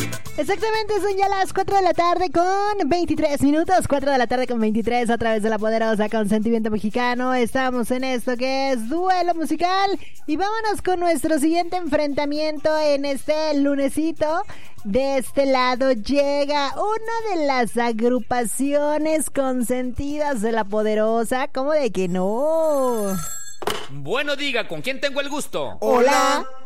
Exactamente, son ya las 4 de la tarde con 23 minutos, 4 de la tarde con 23 a través de la poderosa Consentimiento Mexicano. Estamos en esto que es Duelo Musical y vámonos con nuestro siguiente enfrentamiento en este lunesito. De este lado llega una de las agrupaciones consentidas de la poderosa, ¿cómo de que no? Bueno, diga, ¿con quién tengo el gusto? Hola.